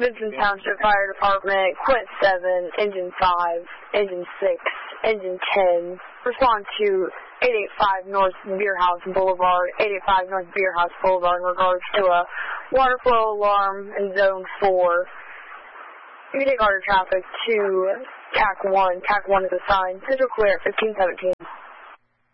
Vincent Township Fire Department, Quint 7, Engine 5, Engine 6, Engine 10. Respond to 885 North Beerhouse Boulevard, 885 North Beerhouse Boulevard in regards to a water flow alarm in Zone 4. You can take order traffic to TAC 1. TAC 1 is assigned. Central clear at 1517.